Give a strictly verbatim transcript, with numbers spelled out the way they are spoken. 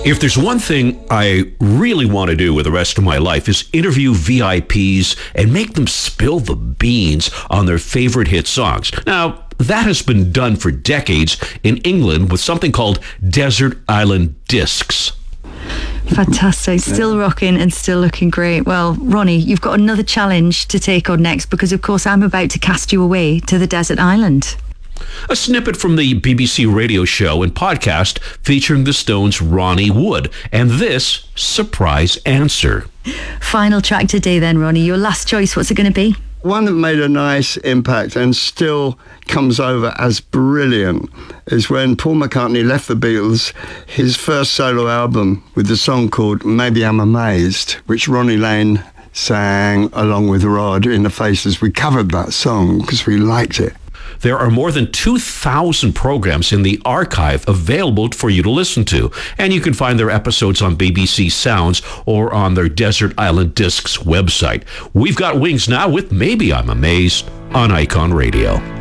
If there's one thing I really want to do with the rest of my life is interview V I Ps and make them spill the beans on their favorite hit songs. Now, that has been done for decades in England with something called Desert Island Discs. Fantastic. Still rocking and still looking great. Well, Ronnie, you've got another challenge to take on next because, of course, I'm about to cast you away to the desert island. A snippet from the B B C radio show and podcast featuring the Stones' Ronnie Wood, and this surprise answer. Final track today then, Ronnie. Your last choice, what's it going to be? One that made a nice impact and still comes over as brilliant is when Paul McCartney left the Beatles, his first solo album with the song called Maybe I'm Amazed, which Ronnie Lane sang along with Rod in the Faces. We covered that song because we liked it. There are more than two thousand programs in the archive available for you to listen to, and you can find their episodes on B B C Sounds or on their Desert Island Discs website. We've got wings now with Maybe I'm Amazed on Icon Radio.